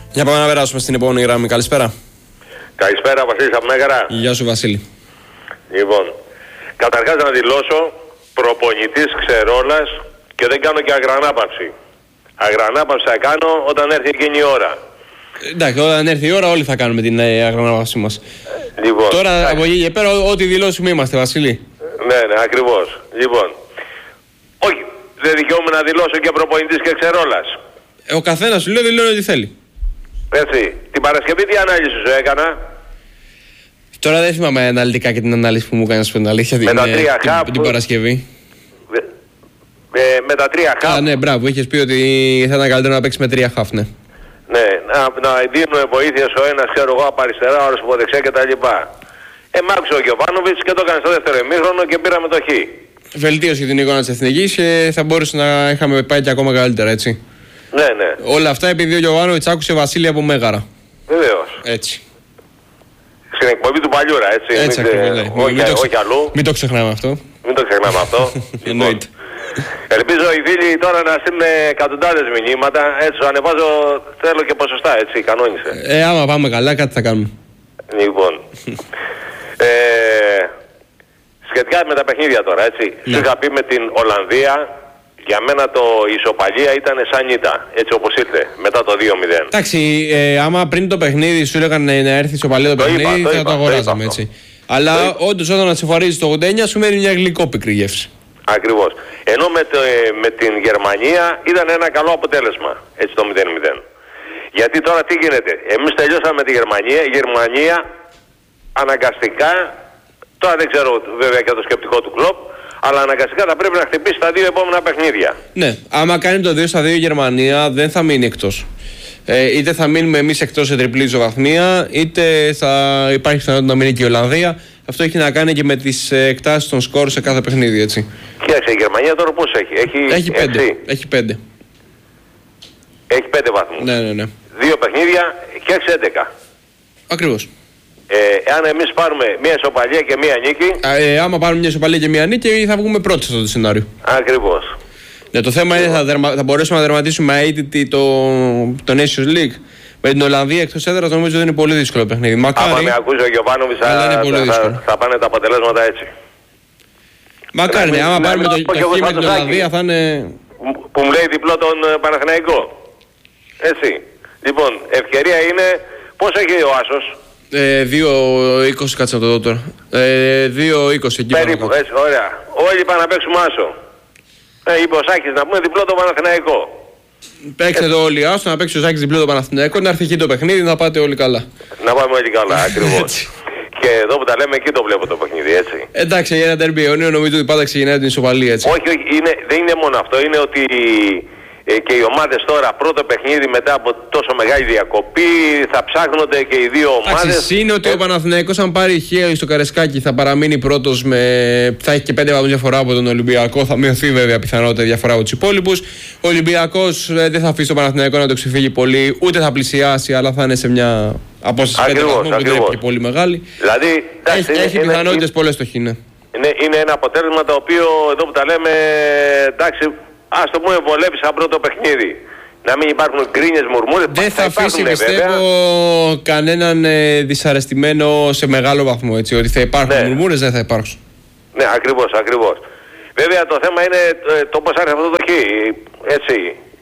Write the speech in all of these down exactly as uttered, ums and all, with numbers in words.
Για πάμε να περάσουμε στην επόμενη γραμμή. Καλησπέρα. Καλησπέρα, Βασίλης από Μέγαρα. Γεια σου, Βασίλη. Λοιπόν, καταρχάς να δηλώσω προπονητής Ξερόλας και δεν κάνω και αγρανάπαυση. Αγρανάπαυση θα κάνω όταν έρθει εκείνη η ώρα. Εντάξει, όταν έρθει η ώρα όλοι θα κάνουμε την ε, αγρανάπαυσή μας. Λοιπόν, Τώρα εντάξει. από εκεί και πέρα ό,τι δηλώσουμε είμαστε, Βασίλη. Ναι, ναι, ακριβώς. Λοιπόν, όχι, δεν δικαιούμαι να δηλώσω και προπονητής και Ξερόλας. Ε, ο καθένας σου λέει δηλώνει ό,τι θέλει. Έτσι, την Παρασκευή τι ανάλυση σου έκανα? Τώρα δεν θυμάμαι αναλυτικά και την ανάλυση που μου έκανες την αλήθεια. Με τα τρία την, χαπ. την Παρασκευή. Με, με τα τρία χαφ. Α, ναι, μπράβο, είχες πει ότι θα ήταν καλύτερο να παίξει με τρία χαφ, ναι. Ναι, να, να δίνουμε βοήθεια ο ένας, ξέρω εγώ, από αριστερά, ο από δεξιά κτλ. Ε, μ' άκουσε ο Γιωβάνοβιτς και το έκανε στο δεύτερο ημίχρονο και πήραμε το χ. Βελτίωσε την εικόνα της Εθνικής και θα μπορούσε να είχαμε πάει και ακόμα καλύτερα, έτσι. Ναι, ναι. Όλα αυτά επειδή ο Γιωβάνοβιτς άκουσε Βασίλη από Μέγαρα. Βεβαίως. Έτσι. Στην εκπομπή του Παλιούρα, έτσι. Έτσι μην, ακριβώς, ναι. όχι, Μην το ξε- όχι αλλού. Μην το ξεχνάμε αυτό. Μην το ξεχνάμε αυτό. Εννοείται. Ελπίζω οι φίλοι τώρα να στείλουν εκατοντάδες μηνύματα. Έτσι, σου ανεβάζω, θέλω και ποσοστά, έτσι, κανόνισε. Ε, άμα πάμε καλά, κάτι θα κάνουμε. Λοιπόν. ε, σχετικά με τα παιχνίδια τώρα, έτσι. Ναι. Σου είχα πει με την Ολλανδία, για μένα το η ισοπαλία ήταν σαν ήττα, έτσι όπως ήρθε, μετά το δύο μηδέν. Εντάξει, ε, άμα πριν το παιχνίδι σου έλεγαν να έρθει στο παλιό το, Το παιχνίδι, είπα, το θα είπα, το το αγοράζαμε είπα έτσι. Αλλά όντως όταν συμφορίζει το ογδόντα εννιά σου μένει μια γλυκόπικρη γεύση. Ακριβώς. Ενώ με, το, ε, με την Γερμανία ήταν ένα καλό αποτέλεσμα, έτσι το μηδέν μηδέν. Γιατί τώρα τι γίνεται, εμείς τελειώσαμε με τη Γερμανία, η Γερμανία αναγκαστικά, τώρα δεν ξέρω βέβαια και το σκεπτικό του Κλοπ, αλλά αναγκαστικά θα πρέπει να χτυπήσει τα δύο επόμενα παιχνίδια. Ναι, άμα κάνει το δύο στα δύο η Γερμανία δεν θα μείνει εκτός. Ε, είτε θα μείνουμε εμείς εκτός σε τριπλή ισοβαθμία, είτε θα υπάρχει πιθανότητα να μείνει και η Ολλανδία. Αυτό έχει να κάνει και με τις ε, εκτάσεις των σκορ σε κάθε παιχνίδι, έτσι. Κοίταξε, η Γερμανία τώρα πώς έχει, έχει, Έχει πέντε. έξι. Έχει πέντε. Έχει πέντε βαθμούς. Ναι, ναι, ναι. Δύο παιχνίδια και έξι έντεκα. Ακριβώς. Ε, εάν εμείς πάρουμε μία ισοπαλία και μία νίκη, Ε, άμα πάρουμε μια ισοπαλία και μια νίκη, θα βγούμε πρώτοι σε αυτό το σενάριο. ακριβώς. Ναι, το θέμα είναι θα, δερμα, θα μπορέσουμε να δερματίσουμε αίτητη το, το Nations League. Με την Ολλανδία εκτός έδρας νομίζω ότι είναι πολύ δύσκολο παιχνίδι. Μακάρι. Άμα με ακούσει ο Γιωβάνοβιτς Αλλά είναι θα, πολύ θα, δύσκολο. θα, θα πάνε τα αποτελέσματα έτσι. Μακάρι, ναι. Να Άμα μην- πάρουμε να το, μην το πω κι εγώ χ με σαν την το Σάκη. Ολλανδία θα είναι. Που- Που μου λέει διπλό τον ε, Παναθηναϊκό. Έτσι. Λοιπόν, ευκαιρία είναι, πώς έχει ο Άσος? Ε, δύο είκοσι, κάτσε να το δω τώρα. Ε, δύο είκοσι εκεί πάνω Περίπου, κάτω. έτσι, ωραία. Όλοι πάνε να παίξουμε Άσο. Ε, είπε ο Σάκης να πούμε διπλό τον Παναθηναϊκό. Παίξτε το όλοι άστο, να παίξει ο Ζάκης διπλό το Παναθηναϊκό, να έρθει εκεί το παιχνίδι, να πάτε όλοι καλά. Να πάμε όλοι καλά, ακριβώς. Έτσι. Και εδώ που τα λέμε, εκεί το βλέπω το παιχνίδι, έτσι. Εντάξει, για ένα τέρμπι αιωνίου νομίζω ότι πάντα ξεκινάει την ισοπαλία, έτσι. Όχι, όχι, είναι, δεν είναι μόνο αυτό. Είναι ότι ε, και οι ομάδες τώρα πρώτο παιχνίδι μετά από τόσο μεγάλη διακοπή θα ψάχνονται και οι δύο ομάδες. Εντάξει, είναι ότι Ε, ο Παναθηναϊκός αν πάρει χέρι στο Καρεσκάκι θα παραμείνει πρώτος με. Θα έχει και πέντε βαθμούς διαφορά από τον Ολυμπιακό. Θα μειωθεί βέβαια πιθανότητα η διαφορά από τους υπόλοιπους. Ο Ολυμπιακός ε, δεν θα αφήσει τον Παναθηναϊκό να το ξεφύγει πολύ, ούτε θα πλησιάσει, αλλά θα είναι σε μια απόσταση πέντε Ακριβώς, βαθμούς που δεν ακριβώς. είναι και πολύ μεγάλη. Δηλαδή, εντάξει, Έχει, είναι, έχει είναι- πιθανότητες πολλές το χ, ναι. είναι, είναι ένα αποτέλεσμα το οποίο εδώ που τα λέμε, εντάξει, ας το πούμε βολεύει σαν πρώτο παιχνίδι. Να μην υπάρχουν γκρίνιες, μουρμούρες. Δεν θα αφήσει, υπάρχουν, πιστεύω, βέβαια. κανέναν ε, δυσαρεστημένο σε μεγάλο βαθμό. Έτσι, ότι θα υπάρχουν Ναι. μουρμούρες, δεν θα υπάρξουν. Ναι, ακριβώς, ακριβώς. Βέβαια το θέμα είναι ε, το πώς άρχισε αυτό το χ. Έτσι.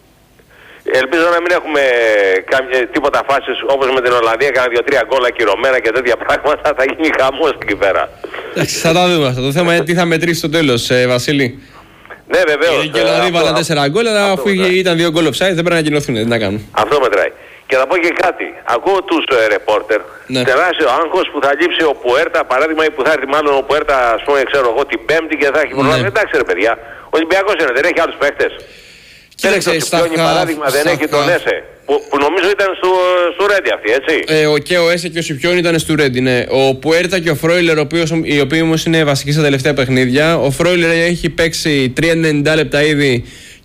Ελπίζω να μην έχουμε κάμια, τίποτα φάσεις όπως με την Ολλανδία, κάνα δύο-τρία γκολ ακυρωμένα και τέτοια πράγματα. Θα γίνει χαμός εκεί πέρα. Εντάξει, θα τα δούμε αυτά. Το θέμα είναι τι θα μετρήσει στο τέλος, ε, Βασίλη. Ναι, βεβαίως. Και δηλαδή αυτό- βάλαν τέσσερα γκολ, αλλά αυτό αφού είχε- μετράει. ήταν δύο γκολ offside δεν πρέπει να κοινωθούν. Τι να κάνουν. Αυτό μετράει. Και θα πω και κάτι. Ακούω τους ε, ρεπόρτερ. Ναι. Τεράστιο άγχος που θα λείψει ο Πουέρτα, παράδειγμα, ή που θα έρθει μάλλον ο Πουέρτα, ας πούμε, ξέρω εγώ, την Πέμπτη και θα έχει προλάβει. Ναι. Εντάξει, ρε παιδιά. Ο Ολυμπιακός είναι, δεν έχει άλλους παίχτες. Κοίταξε, Δεν στα έχει το χαφ- παράδειγμα, δεν στα έχει τον χαφ- Έσε. Που, που νομίζω ήταν στο, στο Ρέντι αυτή, έτσι. Ε, ο, και ο Έσε και ο Σιπιόν ήταν στο Ρέντι, ναι. Ο Πουέρτα και ο Φρόιλερ, ο οποίος, οι οποίοι όμως είναι βασικοί στα τελευταία παιχνίδια. Ο Φρόιλερ έχει παίξει τρία ενενήντα λεπτά ήδη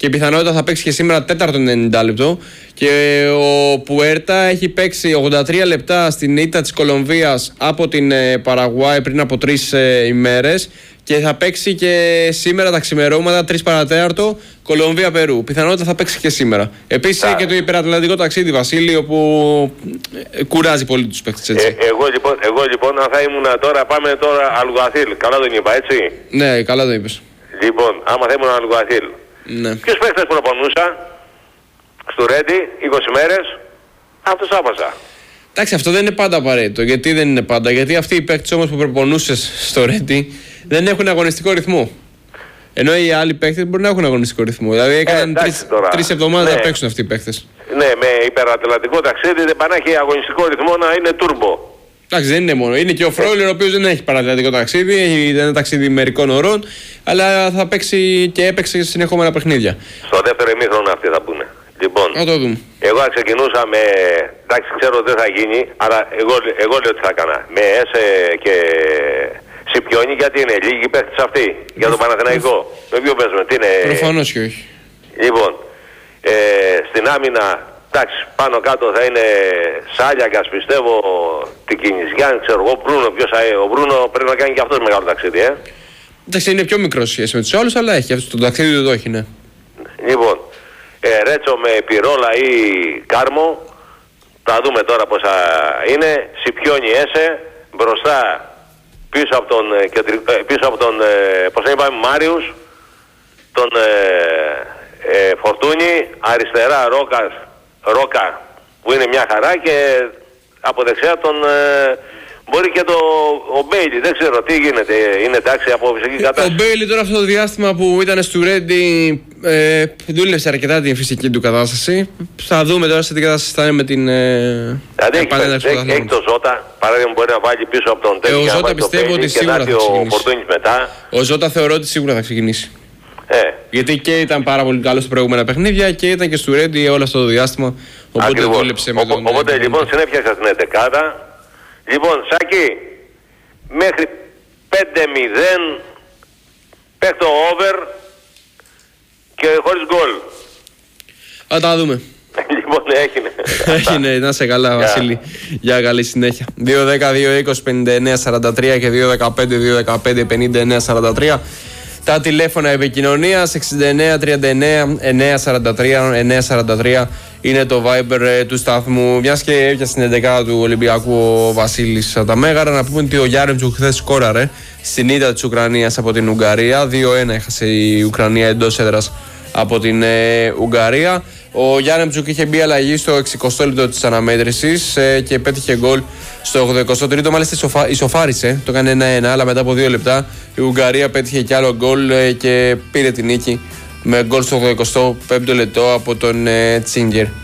και πιθανότητα θα παίξει και σήμερα τέταρτο ενενήντα λεπτό. Και ο Πουέρτα έχει παίξει ογδόντα τρία λεπτά στην ήττα της Κολομβίας από την Παραγουάη πριν από τρεις ημέρες. Και θα παίξει και σήμερα τα ξημερώματα, τρεις παρατέταρτο, Κολομβία-Περού. Πιθανότητα θα παίξει και σήμερα. Επίσης είναι και το υπερατλαντικό ταξίδι, Βασίλη, όπου κουράζει πολύ τους παίκτες. Έτσι. Ε, εγώ, λοιπόν, εγώ λοιπόν, αν θα ήμουν τώρα, πάμε τώρα Αλγουαθίλ. Καλά τον είπα, έτσι. Ναι, καλά το είπες. Λοιπόν, άμα θα ήμουν Αλγουαθίλ. Ναι. Ποιους παίκτες προπονούσα στο Ρέντι, είκοσι μέρες, αυτούς άπασα. Εντάξει, αυτό δεν είναι πάντα απαραίτητο. Γιατί δεν είναι πάντα? Γιατί αυτοί οι παίκτες όμως που προπονούσες στο Ρέντι δεν έχουν αγωνιστικό ρυθμό. Ενώ οι άλλοι παίκτες μπορεί να έχουν αγωνιστικό ρυθμό. Δηλαδή έκαναν ε, τρεις εβδομάδες ναι. να παίξουν αυτοί οι παίκτες. Ναι, με υπερατλαντικό ταξίδι δεν πάνε να έχει αγωνιστικό ρυθμό, να είναι τούρμπο. Εντάξει, δεν είναι μόνο. Είναι και ο Φρόιλερ, ο οποίος δεν έχει παρατλαντικό ταξίδι, έχει ένα ταξίδι μερικών ωρών, αλλά θα παίξει και έπαιξε συνεχόμενα παιχνίδια. Στο δεύτερο ημίχρονο αυτοί θα πούνε. Λοιπόν, να το δούμε. Εγώ ξεκινούσα με. Εντάξει, ξέρω ότι δεν θα γίνει, αλλά εγώ, εγώ λέω τι θα έκανα. Με Έσε και Σιπιόνι, γιατί είναι λίγοι παίχτες αυτοί. Για τον Παναθηναϊκό. Με ποιο παίζουμε, τι είναι. Προφανώς και όχι. Λοιπόν, ε, στην άμυνα, εντάξει, πάνω κάτω θα είναι Σάλιακας, πιστεύω, την Κινησιάν, ξέρω εγώ, Μπρούνο. Ποιος θα είναι. Ο Μπρούνο πρέπει να κάνει και αυτός μεγάλο ταξίδι, ε. Εντάξει, είναι πιο μικρό σχέση με τους άλλους, αλλά έχει. Αυτό το ταξίδι του το έχει, ναι. Λοιπόν. Ε, Ρέτσο με Πυρόλα ή Κάρμο, θα δούμε τώρα πώς θα είναι. Σιπιόνι Έσε, μπροστά πίσω από τον, πίσω από τον πώς είπαμε, Μάριους, τον ε, ε, Φορτούνι, αριστερά Ρόκας, Ρόκα που είναι μια χαρά και από δεξιά τον ε, μπορεί και το, ο Μπέιλι, δεν ξέρω τι γίνεται, είναι εντάξει από φυσική κατάσταση. Ο Μπέιλι τώρα αυτό το διάστημα που ήταν στο Ρέντι ε, δούλευσε αρκετά την φυσική του κατάσταση. Θα δούμε τώρα σε τι κατάσταση θα είναι με την ε, δηλαδή επανένταξη του έχει, έχει το Ζώτα, παράδειγμα μπορεί να βάλει πίσω από τον Τέκη. Ε, ο Ζώτα πιστεύω ότι σίγουρα θα ξεκινήσει. Μετά. Ο Ζώτα θεωρώ ότι σίγουρα θα ξεκινήσει. Ε. Γιατί και ήταν πάρα πολύ καλό στα προηγούμενα παιχνίδια και ήταν και στο Ρέντι όλο αυτό το διάστημα. Οπότε ακριβώς. Δούλεψε με τον. Οπότε λοιπόν συνέφτιαξα την εντεκάδα. Λοιπόν, Σάκη, μέχρι πέντε μηδέν παίχτω over και χωρίς γκολ. Θα τα δούμε. Λοιπόν, έγινε. Έγινε, να σε καλά, Βασίλη. Για καλή συνέχεια. δύο δέκα δύο είκοσι πενήντα εννέα σαράντα τρία και δύο δεκαπέντε δύο δεκαπέντε πενήντα εννέα σαράντα τρία. Τα τηλέφωνα επικοινωνίας εξήντα εννέα τριάντα εννέα εννέα σαράντα τρία εννέα σαράντα τρία είναι το Viber ε, του σταθμού. Μιας και έπιασε στην εντεκάδα του Ολυμπιακού ο Βασίλης τα Μέγαρα, να πούμε ότι ο Γιάρεμτσουκ χθες σκόραρε στην ήττα της Ουκρανίας από την Ουγγαρία. δύο ένα έχασε η Ουκρανία εντός έδρας από την ε, Ουγγαρία. Ο Γιάρεμτσουκ είχε μπει αλλαγή στο εξηκοστό λεπτό της αναμέτρησης ε, και πέτυχε γκολ στο ογδοηκοστό τρίτο. Μάλιστα ισοφα... ισοφάρισε, το έκανε ένα ένα, αλλά μετά από δύο λεπτά η Ουγγαρία πέτυχε κι άλλο γκολ ε, και πήρε την νίκη με γκολ στο ογδοηκοστό πέμπτο λεπτό από τον ε, Τσίνγκερ.